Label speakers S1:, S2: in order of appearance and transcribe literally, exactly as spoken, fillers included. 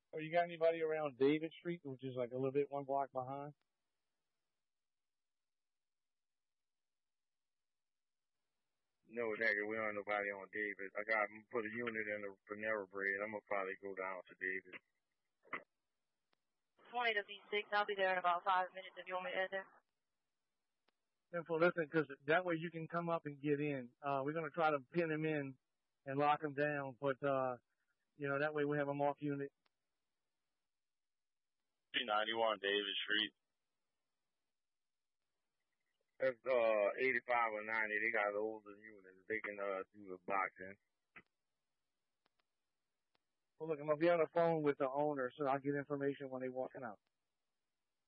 S1: Oh, you got anybody around David Street, which is like a little bit one block behind?
S2: No, nigga, we don't have nobody on David. I got to put a unit in the Panera Bread. I'm gonna probably go down to David.
S3: twenty to B six. I'll be there in about five minutes if you want me to head there.
S1: Simple, listen, because that way you can come up and get in. Uh, we're gonna try to pin him in and lock him down, but uh, you know that way we have a mark unit.
S4: P ninety-one David Street.
S2: That's uh eighty-five or ninety. They got older units. They can uh do the boxing.
S1: Well, look, I'm gonna be on the phone with the owner, so I'll get information when they're walking out.